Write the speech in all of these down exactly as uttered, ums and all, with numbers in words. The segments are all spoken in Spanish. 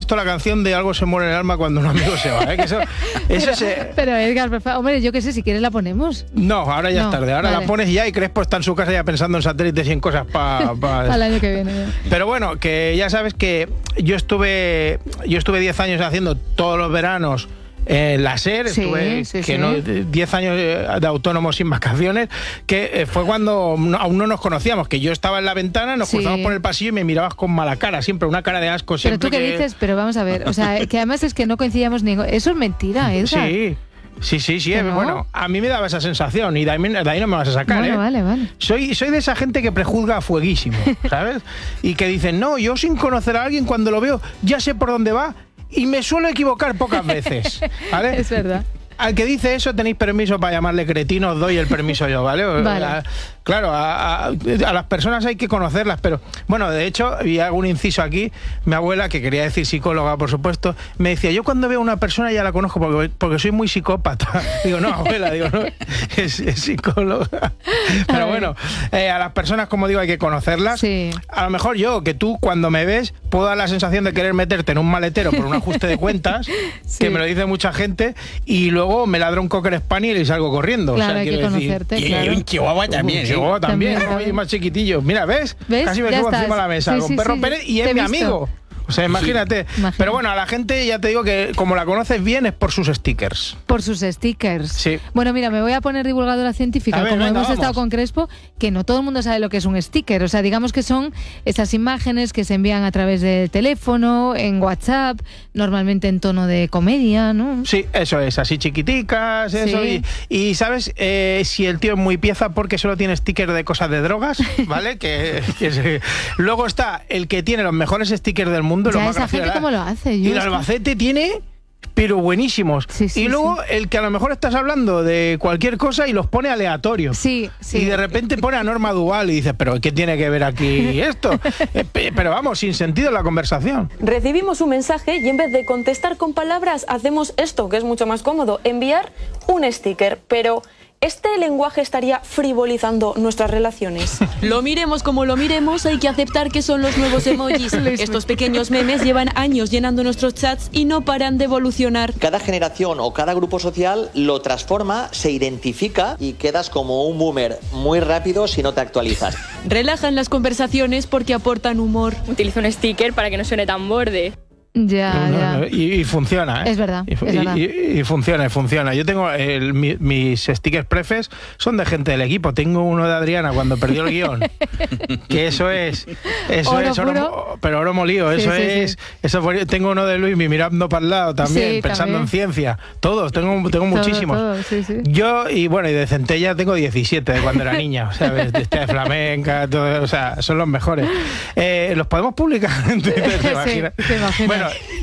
puesto la canción de Algo se muere en el alma cuando un amigo se va, ¿eh? Que eso, eso pero, se... pero Edgar, por favor, hombre, yo qué sé, si quieres la ponemos. No, ahora ya No, es tarde. Ahora vale. la pones ya y Crespo está en su casa ya pensando en satélites y en cosas para... Pa... Al año que viene. Ya. Pero bueno, que ya sabes que yo estuve yo estuve diez años haciendo todos los veranos en la SER, Sí, estuve sí, que sí. no, diez años de autónomo sin vacaciones, que eh, fue cuando no- aún no nos conocíamos, que yo estaba en la ventana, nos Sí. cruzamos por el pasillo y me mirabas con mala cara, siempre una cara de asco. Pero Siempre tú qué que... dices, pero vamos a ver, o sea, que además es que no coincidíamos ni... Eso es mentira, Edgar. Sí. Sí, sí, sí, ¿Que eh, no? bueno, a mí me daba esa sensación y de ahí, de ahí no me vas a sacar, Bueno, ¿eh? vale, vale. Soy, soy de esa gente que prejuzga a fueguísimo, ¿sabes? Y que dicen, no, yo sin conocer a alguien cuando lo veo ya sé por dónde va y me suelo equivocar pocas veces, ¿vale? Es verdad. Al que dice eso tenéis permiso para llamarle cretino, os doy el permiso yo, ¿vale? Vale. A- claro, a, a- a las personas hay que conocerlas, pero bueno, de hecho, y hago un inciso aquí, mi abuela, que quería decir psicóloga, por supuesto, me decía, yo cuando veo a una persona ya la conozco porque, porque soy muy psicópata. Digo, no, abuela, digo, no, es, es psicóloga. Pero bueno, eh, a las personas, como digo, hay que conocerlas. Sí. A lo mejor yo, que tú cuando me ves, puedo dar la sensación de querer meterte en un maletero por un ajuste de cuentas, Sí. que me lo dice mucha gente, y luego me ladra un cocker spaniel y salgo corriendo. Claro, o sea, hay que quiero decir, conocerte, Y claro. un chihuahua también, un ¿eh? chihuahua también, También, ¿no? también. Y más chiquitillo. Mira, ¿ves? ¿Ves? Casi me Ya subo estás. encima de la mesa Sí, con sí, perro sí. Pérez y Te es he mi visto. amigo. O sea, imagínate. Imagina. Pero bueno, a la gente ya te digo que como la conoces bien es por sus stickers. Por sus stickers. Sí. Bueno, mira, me voy a poner divulgadora científica, A ver, como venga, hemos vamos. estado con Crespo, que no todo el mundo sabe lo que es un sticker. O sea, digamos que son esas imágenes que se envían a través del teléfono, en WhatsApp, normalmente en tono de comedia, ¿no? Sí, eso es, así chiquiticas, eso. Sí. Y, y ¿sabes eh, si el tío es muy pieza porque solo tiene stickers de cosas de drogas? ¿Vale? que, que se- Luego está el que tiene los mejores stickers del mundo. lo Ya más esa gracioso, gente ¿verdad? cómo lo hace. Y Yo el es que- Albacete tiene, pero buenísimos. Sí, sí, y luego sí. el que a lo mejor estás hablando de cualquier cosa y los pone aleatorios. Sí, sí. Y de repente pone a Norma Duval y dices, pero ¿qué tiene que ver aquí esto? Eh, pe- pero vamos, sin sentido en la conversación. Recibimos un mensaje y en vez de contestar con palabras hacemos esto, que es mucho más cómodo, enviar un sticker, pero ¿este lenguaje estaría frivolizando nuestras relaciones? Lo miremos como lo miremos, hay que aceptar que son los nuevos emojis. Estos pequeños memes llevan años llenando nuestros chats y no paran de evolucionar. Cada generación o cada grupo social lo transforma, se identifica y quedas como un boomer muy rápido si no te actualizas. Relajan las conversaciones porque aportan humor. Utilizo un sticker para que no suene tan borde. Ya, No, ya. no, y, y funciona, ¿eh? Es verdad, Y, fu- es y- verdad. y- y funciona, y funciona. Yo tengo el- mi- mis stickers prefes son de gente del equipo. Tengo uno de Adriana cuando perdió el guión. Que eso es. Eso Oro es oro, puro. mo- pero oro molido. Sí, Eso sí, es. sí. Eso fue- tengo uno de Luis mirando para el lado también, Sí, pensando también. en ciencia. Todos, tengo, tengo Todo, muchísimos. todo, sí, sí. Yo, y bueno, y de Centella tengo diecisiete de cuando era niña, ¿sabes? De esta de flamenca, todo, o sea, son los mejores. Eh, ¿Los podemos publicar en Twitter? ¿Te Sí, imaginas? te imaginas. Bueno,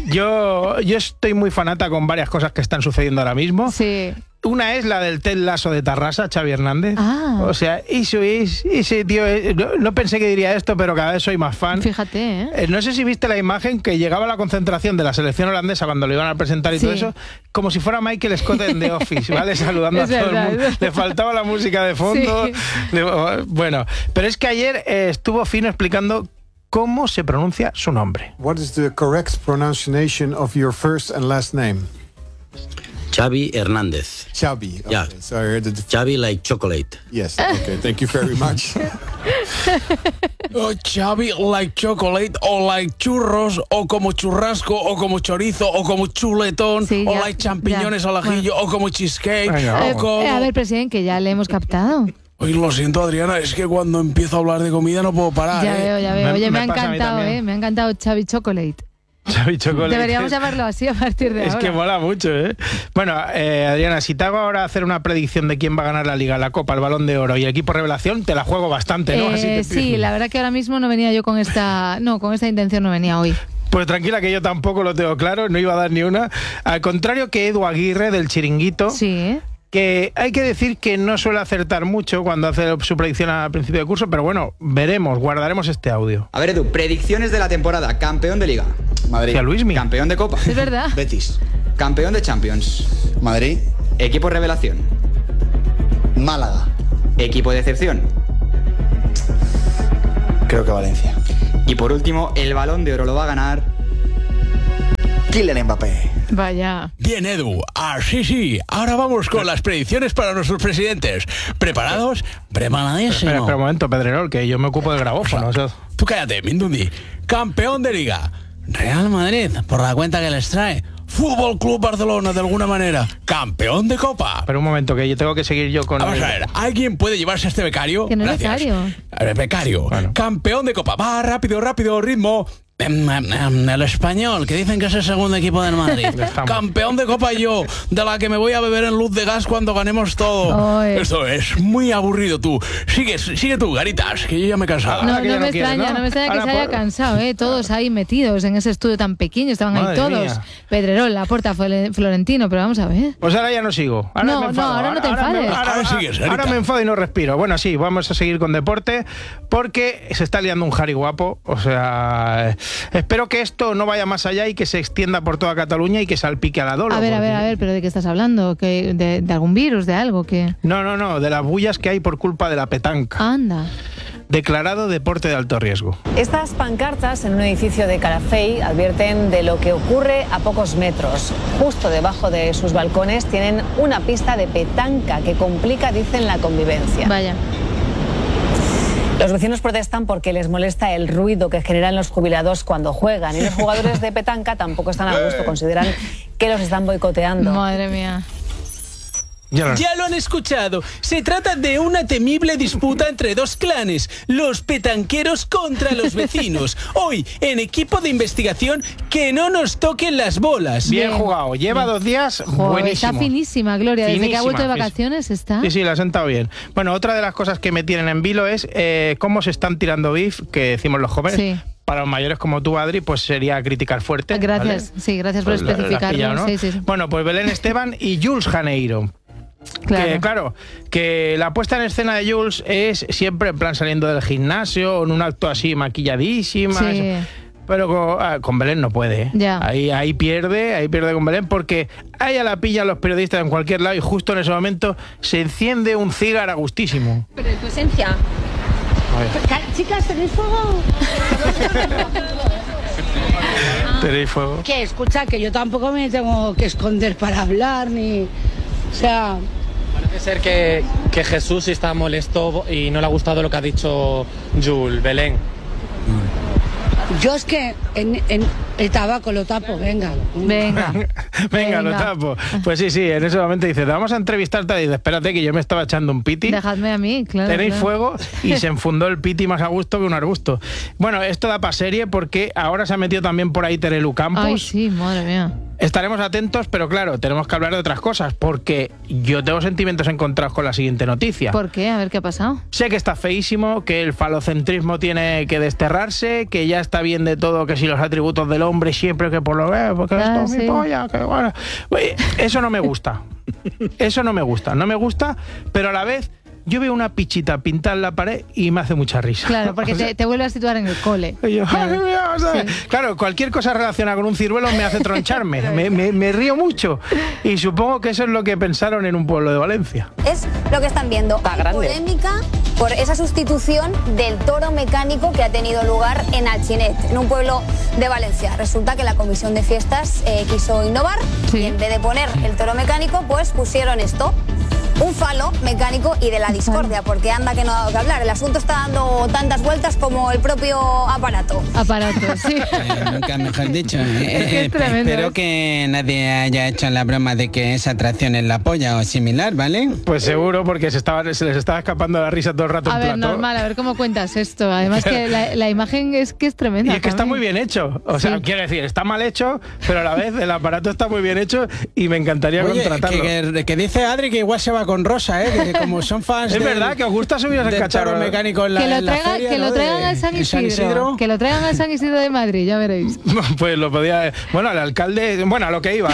yo, yo estoy muy fanata con varias cosas que están sucediendo ahora mismo. Sí. Una es la del Ted Lasso de Tarrasa, Xavi Hernández. Ah. O sea, eso es, ese tío, es- no, no pensé que diría esto, pero cada vez soy más fan. Fíjate, ¿eh? Eh, No sé si viste la imagen que llegaba a la concentración de la selección holandesa cuando lo iban a presentar y Sí. todo eso, como si fuera Michael Scott en The Office, ¿vale? Saludando Es a todo verdad, el mundo. es verdad. Le faltaba la música de fondo. Sí. Le- bueno, pero es que ayer eh, estuvo Fino explicando cómo se pronuncia su nombre. What is the correct pronunciation of your first and last name? Xavi Hernández. Xavi. Okay, Yeah. so I heard that. Xavi like chocolate. Yes. Okay. Thank you very much. Oh, Xavi, like chocolate, o like churros, o como churrasco, o como chorizo, o como chuletón, Sí, o ya, like champiñones ya. al ajillo, o como cheesecake, Venga, o vamos. Eh, como... a ver, presidente, que ya le hemos captado. Oye, lo siento, Adriana, es que cuando empiezo a hablar de comida no puedo parar, Ya ¿eh? veo, ya veo. Me- Oye, me, me ha pasa a mí encantado, también. ¿eh? Me ha encantado Xavi Chocolate. Xavi Chocolate. Deberíamos llamarlo así a partir de Es ahora. que mola mucho, ¿eh? Bueno, eh, Adriana, si te hago ahora hacer una predicción de quién va a ganar la Liga, la Copa, el Balón de Oro y el equipo revelación, te la juego bastante, ¿no? Eh, Así te- sí, la verdad que ahora mismo no venía yo con esta... No, con esta intención no venía hoy. Pues tranquila que yo tampoco lo tengo claro, no iba a dar ni una. Al contrario que Edu Aguirre del Chiringuito, Sí, ¿eh? que hay que decir que no suele acertar mucho cuando hace su predicción al principio de curso, pero bueno, veremos, guardaremos este audio. A ver, Edu, predicciones de la temporada. Campeón de Liga. Madrid. Hacia Luismi. Campeón de Copa. Es verdad. Betis. Campeón de Champions. Madrid, Equipo revelación. Málaga, Equipo de decepción. creo que Valencia. Y por último, el Balón de Oro lo va a ganar... Kylian Mbappé. Vaya. Bien, Edu. Ah, sí, sí. Ahora vamos con las predicciones para nuestros presidentes. ¿Preparados? Preparadísimo. Espera, espera un momento, Pedrerol, que yo me ocupo del grabófono. O sea, Tú cállate, Mindundi. Campeón de Liga. Real Madrid, por la cuenta que les trae. Fútbol Club Barcelona, de alguna manera. Campeón de Copa. pero un momento, que yo tengo que seguir yo con... Vamos el- a ver, ¿alguien puede llevarse a este becario? Que no es Gracias. becario. A ver, becario. Bueno. Campeón de Copa. Va, rápido, rápido, ritmo. Em, em, em, El Español, que dicen que es el segundo equipo del Madrid. Estamos. Campeón de Copa yo, de la que me voy a beber en luz de gas cuando ganemos todo. Ay. Esto es muy aburrido tú. Sigue, sigue tú, Garitas, que yo ya me he cansado. No, Ahora que no ya me no quiere, extraña, ¿no? no me extraña que Ahora se haya por- cansado, ¿eh? Todos ahí metidos en ese estudio tan pequeño, estaban ahí Madre todos. mía. Pedrerol, la puerta Florentino, pero vamos a ver. Pues ahora ya no sigo. Ahora No, me enfado. no, ahora no te me- enfades. ahora, Ahora sigues, Garita. ahora me enfado y no respiro. Bueno, sí, vamos a seguir con deporte porque se está liando un jari guapo. O sea, eh, espero que esto no vaya más allá y que se extienda por toda Cataluña y que salpique a la Dolo. A ver, a ver, porque- a ver, pero ¿de qué estás hablando? ¿Que de, de algún virus, de algo? que No, no, no, de las bullas que hay por culpa de la petanca. Anda. Declarado deporte de alto riesgo. Estas pancartas en un edificio de Calafell advierten de lo que ocurre a pocos metros. Justo debajo de sus balcones tienen una pista de petanca que complica, dicen, la convivencia. Vaya. Los vecinos protestan porque les molesta el ruido que generan los jubilados cuando juegan. Y los jugadores de petanca tampoco están a gusto, consideran que los están boicoteando. Madre mía. Ya lo- Ya lo han escuchado. Se trata de una temible disputa entre dos clanes, los petanqueros contra los vecinos. Hoy, en equipo de investigación, que no nos toquen las bolas. Bien jugado. Lleva dos días Joder, buenísimo. está finísima, Gloria. Desde que ha Finísima, vuelto de fis- vacaciones está. Sí, sí, la ha sentado bien. Bueno, otra de las cosas que me tienen en vilo es eh, cómo se están tirando beef, que decimos los jóvenes. Sí. Para los mayores como tú, Adri, pues sería criticar fuerte. Gracias, ¿vale? sí, gracias por Pues la- la has especificarlo. pillado, ¿no? Sí, sí, sí. Bueno, pues Belén Esteban y Jules Janeiro. Claro. Que, claro, que la puesta en escena de Jules es siempre en plan saliendo del gimnasio, en un acto así maquilladísima. Sí. eso. Pero con, ah, con Belén no puede. ¿eh? Ya. Ahí, ahí pierde, ahí pierde con Belén, porque a ella la pillan los periodistas en cualquier lado y justo en ese momento se enciende un cigarro a gustísimo. Pero en tu esencia. Chicas, ¿tenéis fuego? ¿Tenéis fuego? Que escucha, que yo tampoco me tengo que esconder para hablar, ni... O sea... Parece ser que, que Jesús sí está molesto y no le ha gustado lo que ha dicho Jules, Belén. Yo es que en, en el tabaco lo tapo, venga. Venga. Venga, lo Venga. tapo. Pues sí, sí, en ese momento dice, vamos a entrevistarte. Y dice, espérate, que yo me estaba echando un piti. Dejadme a mí, claro. Tenéis claro. fuego y se enfundó el piti más a gusto que un arbusto. Bueno, esto da para serie porque ahora se ha metido también por ahí Terelu Campos. Ay, sí, madre mía. Estaremos atentos, pero claro, tenemos que hablar de otras cosas porque yo tengo sentimientos encontrados con la siguiente noticia. ¿Por qué? A ver qué ha pasado. Sé que está feísimo, que el falocentrismo tiene que desterrarse, que ya está bien de todo, que si los atributos del hombre siempre que por lo ve, porque Ah, esto es sí. mi polla, que bueno. Oye, eso no me gusta. Eso no me gusta. No me gusta, pero a la vez yo veo una pichita pintada en la pared y me hace mucha risa. Claro, porque O sea, te, te vuelve a situar en el cole. y yo, Claro. "Ay, mira", o sea, Sí. Claro, cualquier cosa relacionada con un ciruelo me hace troncharme. me, me- me río mucho. Y supongo que eso es lo que pensaron en un pueblo de Valencia. Es lo que están viendo. Hay polémica por esa sustitución del toro mecánico que ha tenido lugar en Alginet, en un pueblo de Valencia. Resulta que la comisión de fiestas eh, quiso innovar y en vez de poner el toro mecánico, pues pusieron esto. Un falo mecánico y de la discordia, porque anda que no ha dado que hablar. El asunto está dando tantas vueltas como el propio aparato. Aparato, sí. Nunca mejor dicho. Es que es Eh, tremendo, espero ¿eh? que nadie haya hecho la broma de que esa atracción es la polla o similar, ¿vale? Pues seguro, porque se, estaba, se les estaba escapando la risa todo el rato A en ver, plató. normal, a ver cómo cuentas esto. Además que la, la imagen es que es tremenda. Y es que está también. muy bien hecho. O sea, Sí. quiero decir, está mal hecho, pero a la vez el aparato está muy bien hecho y me encantaría Oye, contratarlo. que, que- que dice Adri que igual se va con Rosa, ¿eh? Que como son fans Es del- verdad que os gusta subir al del cacharro toro mecánico en la, Que lo, en la traigan, feria, que ¿no? lo traigan de- al San de Isidro, Isidro. Que lo traigan al San Isidro de Madrid, ya veréis. Pues lo podía. Bueno, el alcalde. Bueno, a lo que iba.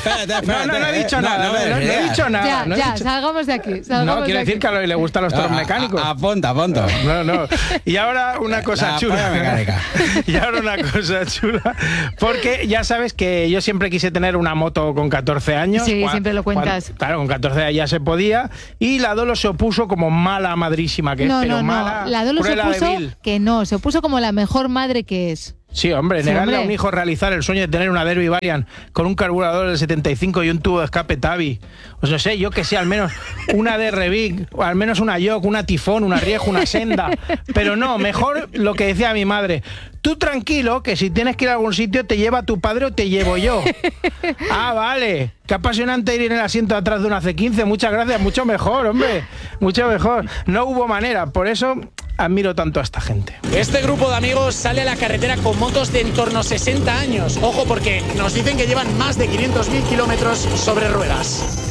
No, no, no he dicho No, nada. no No, me no he veas. dicho nada. ya, no he ya, dicho- salgamos de aquí. Salgamos No, de quiero aquí. decir que a lo que le gustan los toros Ah, mecánicos. a- Apunta, apunta. No, no. Y ahora una cosa La chula. polla mecánica. Y ahora una cosa chula. Porque ya sabes que yo siempre quise tener una moto con catorce años. Sí, Cua- siempre lo cuentas. cuan- claro, con catorce años ya se podía. Y la Dolo se opuso como mala madrísima que es, No, pero no, mala. no. La Dolo se cruela de opuso vil. que no, se opuso como la mejor madre que es. Sí, hombre, Sí, negarle hombre. a un hijo realizar el sueño de tener una Derby Variant con un carburador del setenta y cinco y un tubo de escape Tabi. Pues no sé, yo que sé, al menos una D R Big, o al menos una York, una Tifón, una Riejo, una Senda. Pero no, mejor lo que decía mi madre. Tú tranquilo, que si tienes que ir a algún sitio te lleva tu padre o te llevo yo. Ah, vale. Qué apasionante ir en el asiento de atrás de una C quince. Muchas gracias, mucho mejor, hombre. Mucho mejor. No hubo manera, por eso admiro tanto a esta gente. Este grupo de amigos sale a la carretera con motos de en torno a sesenta años. Ojo, porque nos dicen que llevan más de quinientos mil kilómetros sobre ruedas.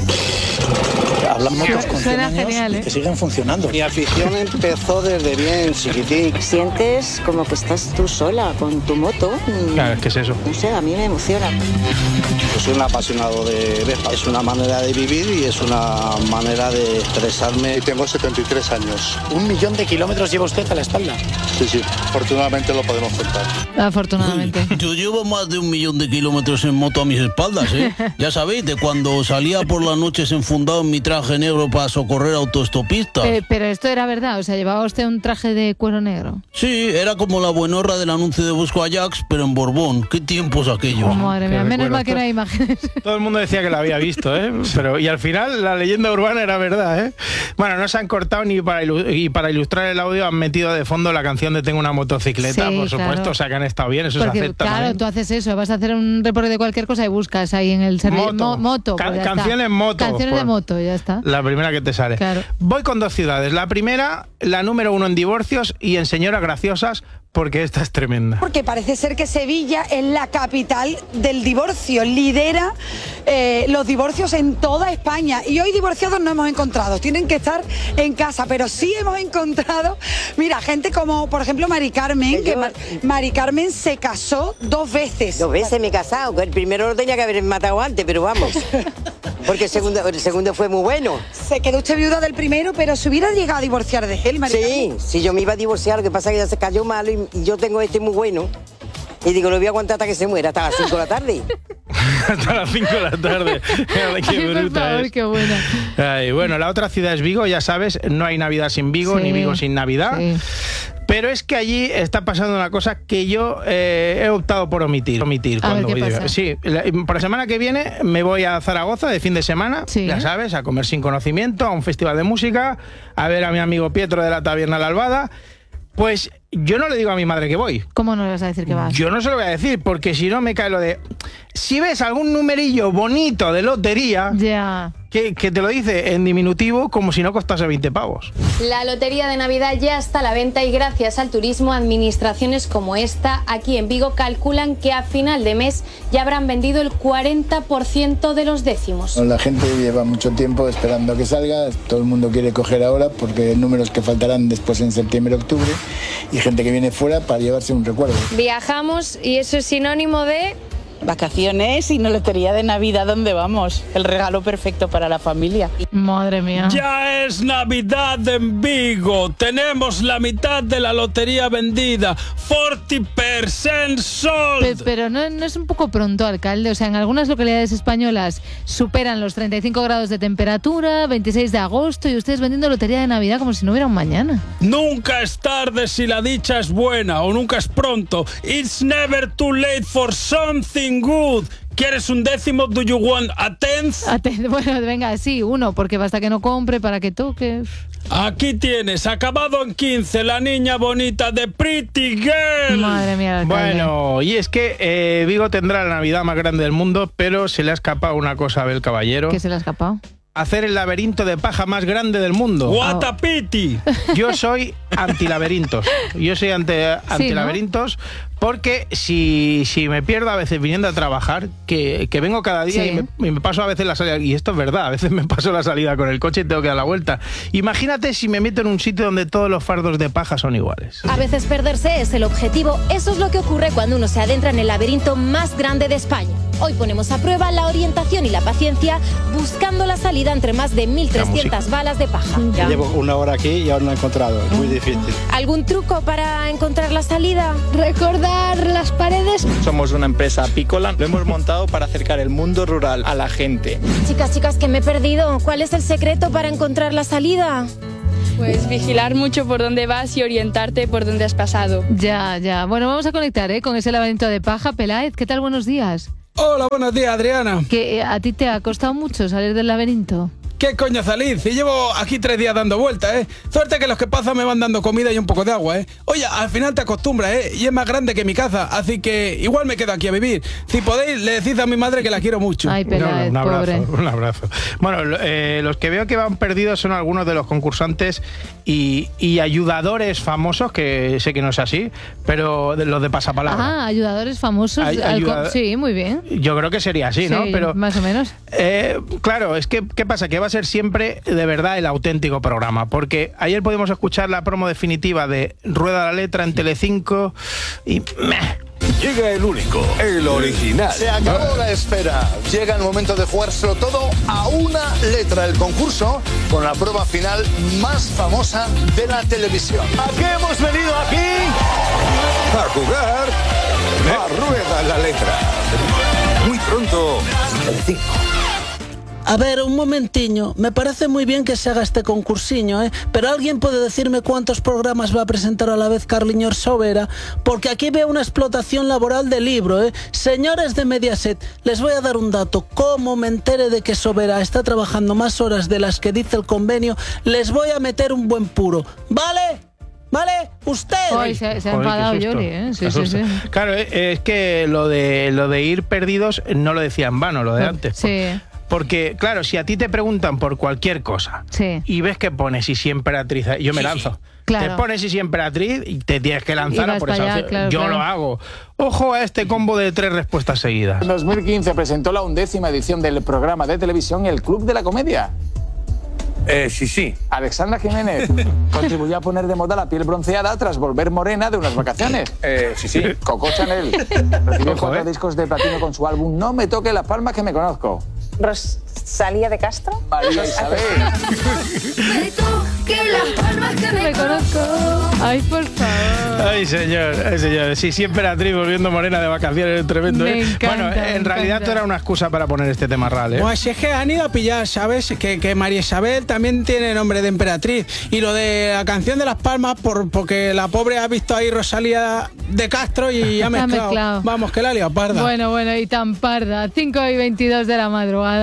Hablan motos con cien años genial, ¿eh? y que siguen funcionando. Mi afición empezó desde bien chiquitín. Sientes como que estás tú sola con tu moto. Claro, es que es eso. No sé, a mí me emociona. Yo soy un apasionado de Vespa. Es una manera de vivir y es una manera de expresarme. Y tengo setenta y tres años. Un millón de kilómetros lleva usted a la espalda. Sí, sí, afortunadamente lo podemos contar. Afortunadamente. Yo llevo más de un millón de kilómetros en moto a mis espaldas, ¿eh? Ya sabéis, de cuando salía por las noches enfundado en mi traje negro para socorrer autoestopistas. Pero, pero esto era verdad, o sea, ¿llevaba usted un traje de cuero negro? Sí, era como la buenorra del anuncio de Busco Ajax, pero en Borbón. ¿Qué tiempos aquellos? Oh, madre mía, menos recuerdo. mal que no hay imágenes. Todo el mundo decía que la había visto, ¿eh? Pero, y al final la leyenda urbana era verdad, ¿eh? Bueno, no se han cortado ni para, ilu- y para ilustrar el audio han metido de fondo la canción de Tengo una motocicleta, Sí, por supuesto, claro. o sea que han estado bien, eso Porque, se acepta. claro, también. tú haces eso, vas a hacer un reporte de cualquier cosa y buscas ahí en el servicio. Moto. moto Ca- pues ya canciones está. moto, Canciones pues. de moto, ya está. La primera que te sale. Claro. Voy con dos ciudades. La primera, la número uno en divorcios y en señoras graciosas, porque esta es tremenda. Porque parece ser que Sevilla es la capital del divorcio, lidera eh, los divorcios en toda España. Y hoy divorciados no hemos encontrado, tienen que estar en casa, pero sí hemos encontrado, mira, gente como, por ejemplo, Mari Carmen, que Mar- Mari Carmen se casó dos veces. Dos veces me he casado, que el primero lo tenía que haber matado antes, pero vamos. Porque el segundo, el segundo fue muy bueno. Se quedó usted viuda del primero, pero se hubiera llegado a divorciar de él, Mari Sí, Carmen. sí, yo me iba a divorciar, lo que pasa es que ya se cayó malo y y yo tengo este muy bueno. Y digo, lo voy a aguantar hasta que se muera, hasta las cinco de la tarde. Hasta las cinco de la tarde. Ay, qué Ay, por bruta favor, es. qué buena. Ay, bueno, la otra ciudad es Vigo, ya sabes, no hay Navidad sin Vigo, Sí, ni Vigo sin Navidad. sí. Pero es que allí está pasando una cosa que yo eh, he optado por omitir. omitir A ver, cuando ¿qué voy de- pasa? Sí, la- por la semana que viene me voy a Zaragoza de fin de semana, Sí. ya sabes, a comer sin conocimiento, a un festival de música, a ver a mi amigo Pietro de la Taberna La Albada. Pues yo no le digo a mi madre que voy. ¿Cómo no le vas a decir que vas? Yo no se lo voy a decir, porque si no me cae lo de... Si ves algún numerillo bonito de lotería, Ya. que, que te lo dice en diminutivo como si no costase veinte pavos. La lotería de Navidad ya está a la venta y gracias al turismo, administraciones como esta aquí en Vigo calculan que a final de mes ya habrán vendido el cuarenta por ciento de los décimos. La gente lleva mucho tiempo esperando a que salga, todo el mundo quiere coger ahora porque hay números que faltarán después en septiembre, octubre y gente que viene fuera para llevarse un recuerdo. Viajamos y eso es sinónimo de... Vacaciones y no lotería de Navidad, ¿dónde vamos? El regalo perfecto para la familia. Madre mía. Ya es Navidad en Vigo. Tenemos la mitad de la lotería vendida. cuarenta por ciento sold. Pe- Pero no, no es un poco pronto, alcalde. O sea, en algunas localidades españolas superan los treinta y cinco grados de temperatura, veintiséis de agosto, y ustedes vendiendo lotería de Navidad como si no hubiera un mañana. Nunca es tarde si la dicha es buena o nunca es pronto. It's never too late for something good. ¿Quieres un décimo? Do you want a tenth? Ate- Bueno, venga, sí, uno, porque basta que no compre para que toque. Aquí tienes, acabado en quince, la niña bonita de Pretty Girl. Madre mía, alcalde. Bueno, y es que eh, Vigo tendrá la Navidad más grande del mundo, pero se le ha escapado una cosa a Abel Caballero. ¿Qué se le ha escapado? Hacer el laberinto de paja más grande del mundo. What a pity. Yo soy antilaberintos. Yo soy ante, antilaberintos porque si, si me pierdo a veces viniendo a trabajar, que, que vengo cada día Sí. y, me, y me paso a veces la salida, y esto es verdad, a veces me paso la salida con el coche y tengo que dar la vuelta. Imagínate si me meto en un sitio donde todos los fardos de paja son iguales. A veces perderse es el objetivo. Eso es lo que ocurre cuando uno se adentra en el laberinto más grande de España. Hoy ponemos a prueba la orientación y la paciencia buscando la salida entre más de mil trescientas balas de paja. Llevo una hora aquí y aún no he encontrado. Es muy difícil. ¿Algún truco para encontrar la salida? Recordar las paredes. Somos una empresa apícola. Lo hemos montado para acercar el mundo rural a la gente. Chicas, chicas, que me he perdido. ¿Cuál es el secreto para encontrar la salida? Pues vigilar mucho por dónde vas y orientarte por dónde has pasado. Ya, ya. Bueno, vamos a conectar ¿eh? con ese laberinto de paja. Peláez, ¿qué tal? Buenos días. Hola, buenos días, Adriana. ¿Que a ti te ha costado mucho salir del laberinto? ¿Qué coño salís? Si llevo aquí tres días dando vueltas, ¿eh? Suerte que los que pasan me van dando comida y un poco de agua, ¿eh? Oye, al final te acostumbras, ¿eh? Y es más grande que mi casa, así que igual me quedo aquí a vivir. Si podéis, le decís a mi madre que la quiero mucho. Ay, Peláez, no, no, un abrazo, pobre. un abrazo. Bueno, eh, los que veo que van perdidos son algunos de los concursantes y, y ayudadores famosos, que sé que no es así, pero de los de pasapalabra. Ah, ayudadores famosos. Ay, al ayuda- co- Sí, muy bien. Yo creo que sería así, ¿no? Sí, Pero más o menos. Eh, claro, es que, ¿qué pasa? Que va a ser siempre de verdad el auténtico programa, porque ayer pudimos escuchar la promo definitiva de Rueda la Letra en Telecinco y... meh. Llega el único, el original. Se acabó la espera. Llega el momento de jugárselo todo a una letra. El concurso con la prueba final más famosa de la televisión. ¿A qué hemos venido aquí? A jugar a Rueda la Letra. Muy pronto, Telecinco. A ver, un momentiño. Me parece muy bien que se haga este concursiño, ¿eh? Pero ¿alguien puede decirme cuántos programas va a presentar a la vez Carliñor Sobera? Porque aquí veo una explotación laboral de libro, ¿eh? Señores de Mediaset, les voy a dar un dato. Como me entere de que Sobera está trabajando más horas de las que dice el convenio, les voy a meter un buen puro. ¿Vale? ¿Vale? ¿Usted? Hoy se, se ha Joder, enfadado qué susto. Yoli, ¿eh? Sí, Qué sí, susto. sí. Claro, eh, es que lo de, lo de ir perdidos no lo decía en vano, lo de antes. Sí. Porque, claro, si a ti te preguntan por cualquier cosa Sí. y ves que pones y siempre actriz, yo me lanzo. Claro. Te pones y siempre actriz y te tienes que lanzar Y a vas por para esa allá, opción. claro, Yo claro. lo hago. Ojo a este combo de tres respuestas seguidas. En dos mil quince presentó la undécima edición del programa de televisión El Club de la Comedia. Eh, sí, sí. Alexandra Jiménez contribuyó a poner de moda la piel bronceada tras volver morena de unas vacaciones. Eh, sí, sí. Coco Chanel recibió Ojo, cuatro eh. discos de platino con su álbum No me toque las palmas que me conozco. ¿Rosalía de Castro? María Isabel. Me conozco. Ay, por favor. Ay, señor, ay, señor. Sí, siempre actriz volviendo morena de vacaciones, es tremendo. Me ¿eh? encanta, bueno, me en realidad encanta. esto era una excusa para poner este tema real, ¿eh? Pues es que han ido a pillar, ¿sabes? Que, que María Isabel también tiene nombre de emperatriz. Y lo de la canción de Las Palmas, por, porque la pobre ha visto ahí Rosalía de Castro y ha Ha mezclado. mezclado. Vamos, que la ha liado parda. Bueno, bueno, y tan parda. cinco y veintidós de la madrugada.